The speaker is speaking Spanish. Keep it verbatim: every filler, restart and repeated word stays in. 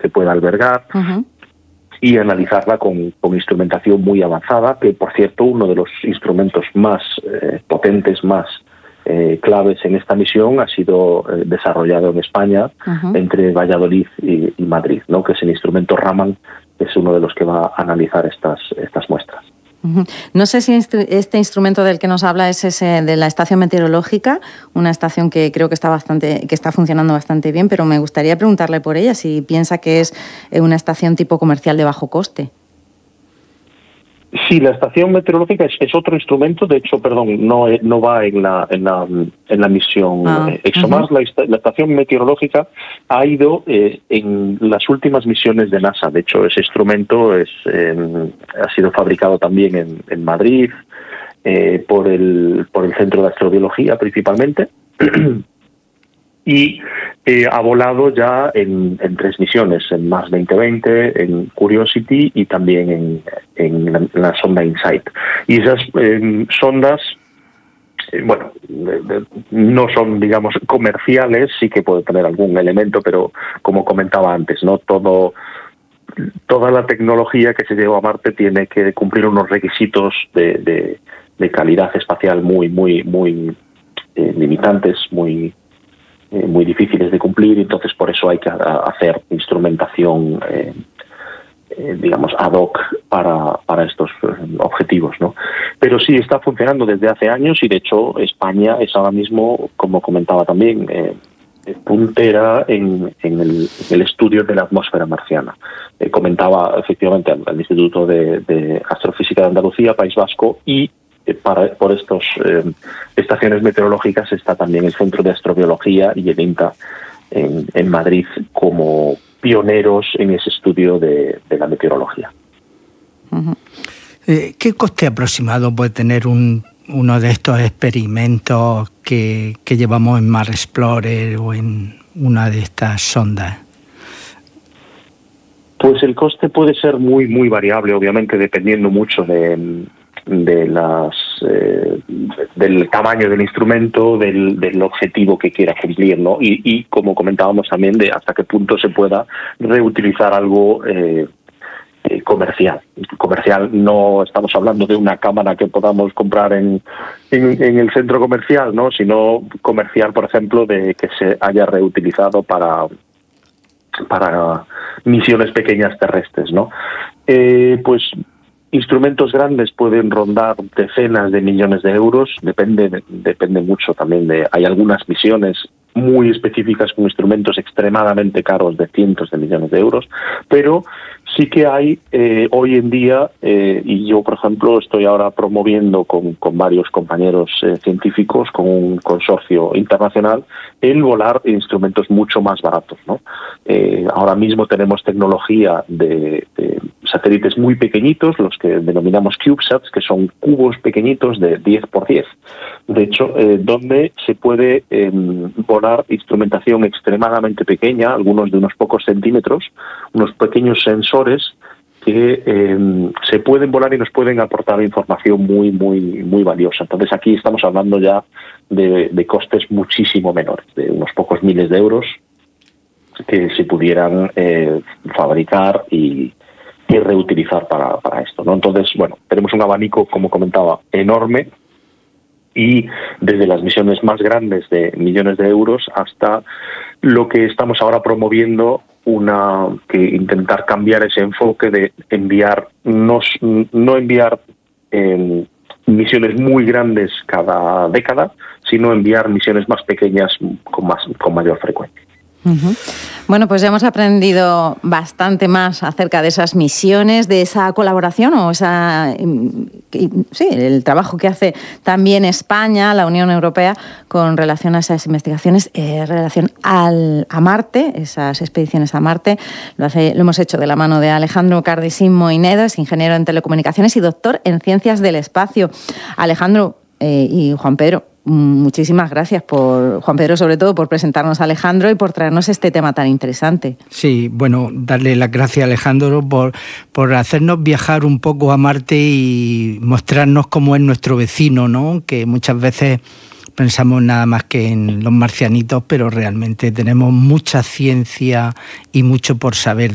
que pueda albergar. Uh-huh. Y analizarla con, con instrumentación muy avanzada, que por cierto uno de los instrumentos más eh, potentes, más eh, claves en esta misión ha sido eh, desarrollado en España, uh-huh. entre Valladolid y, y Madrid, ¿no? Que es el instrumento Raman, que es uno de los que va a analizar estas, estas muestras. No sé si este instrumento del que nos habla es ese de la estación meteorológica, una estación que creo que está bastante, que está funcionando bastante bien, pero me gustaría preguntarle por ella si piensa que es una estación tipo comercial de bajo coste. Sí, la estación meteorológica es, es otro instrumento, de hecho, perdón, no, no va en la en la, en la misión ah, eh, ExoMars. Uh-huh. la, la estación meteorológica ha ido eh, en las últimas misiones de NASA. De hecho, ese instrumento es eh, ha sido fabricado también en, en Madrid eh, por el por el Centro de Astrobiología principalmente. Y eh, ha volado ya en, en tres misiones, en Mars veinte veinte, en Curiosity y también en, en, la, en la sonda InSight. Y esas eh, sondas, eh, bueno, eh, no son, digamos, comerciales, sí que puede tener algún elemento, pero como comentaba antes, ¿no? Todo, toda la tecnología que se lleva a Marte tiene que cumplir unos requisitos de, de, de calidad espacial muy, muy, muy eh, limitantes, muy... muy difíciles de cumplir, entonces por eso hay que hacer instrumentación eh, eh, digamos ad hoc para, para estos objetivos, ¿no? Pero sí está funcionando desde hace años y de hecho España es ahora mismo, como comentaba también, eh, puntera en, en, el, en el estudio de la atmósfera marciana. Eh, comentaba efectivamente al, al Instituto de, de Astrofísica de Andalucía, País Vasco, y Para, por estas eh, estaciones meteorológicas está también el Centro de Astrobiología y el INTA en, en Madrid como pioneros en ese estudio de, de la meteorología. Uh-huh. Eh, ¿Qué coste aproximado puede tener un, uno de estos experimentos que, que llevamos en Mars Explorer o en una de estas sondas? Pues el coste puede ser muy, muy variable, obviamente, dependiendo mucho de... de las eh, del tamaño del instrumento, del, del objetivo que quiera cumplir, ¿no? Y, y como comentábamos también, de hasta qué punto se pueda reutilizar algo eh, eh, comercial. Comercial no estamos hablando de una cámara que podamos comprar en, en, en el centro comercial, ¿no? Sino comercial, por ejemplo, de que se haya reutilizado para para misiones pequeñas terrestres, ¿no? Eh, pues instrumentos grandes pueden rondar decenas de millones de euros, depende depende mucho también de... Hay algunas misiones muy específicas con instrumentos extremadamente caros de cientos de millones de euros, pero sí que hay eh, hoy en día, eh, y yo por ejemplo estoy ahora promoviendo con, con varios compañeros eh, científicos, con un consorcio internacional, el volar instrumentos mucho más baratos, ¿no? Eh, ahora mismo tenemos tecnología de, de satélites muy pequeñitos, los que denominamos CubeSats, que son cubos pequeñitos de diez por diez. De hecho, eh, donde se puede eh, volar instrumentación extremadamente pequeña, algunos de unos pocos centímetros, unos pequeños sensores que eh, se pueden volar y nos pueden aportar información muy, muy, muy valiosa. Entonces aquí estamos hablando ya de, de costes muchísimo menores, de unos pocos miles de euros que se pudieran eh, fabricar y, y reutilizar para, para esto, ¿no? Entonces, bueno, tenemos un abanico, como comentaba, enorme, y desde las misiones más grandes de millones de euros hasta lo que estamos ahora promoviendo, una que intentar cambiar ese enfoque de enviar, no, no enviar eh, misiones muy grandes cada década, sino enviar misiones más pequeñas con, más, con mayor frecuencia. Uh-huh. Bueno, pues ya hemos aprendido bastante más acerca de esas misiones, de esa colaboración o esa, sí, el trabajo que hace también España, la Unión Europea, con relación a esas investigaciones, en eh, relación al, a Marte, esas expediciones a Marte. Lo, hace, lo hemos hecho de la mano de Alejandro Cardisín Moinedo, es ingeniero en telecomunicaciones y doctor en ciencias del espacio. Alejandro eh, y Juan Pedro, muchísimas gracias, por Juan Pedro sobre todo, por presentarnos a Alejandro y por traernos este tema tan interesante. Sí, bueno, darle las gracias a Alejandro por, por hacernos viajar un poco a Marte y mostrarnos cómo es nuestro vecino, ¿no? Que muchas veces pensamos nada más que en los marcianitos, pero realmente tenemos mucha ciencia y mucho por saber